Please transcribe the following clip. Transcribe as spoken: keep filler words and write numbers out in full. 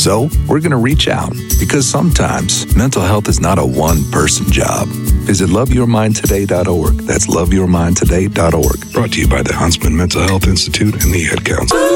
So we're going to reach out because sometimes mental health is not a one-person job. Visit love your mind today dot org. That's love your mind today dot org. Brought to you by the Huntsman Mental Health Institute and the Ad Council.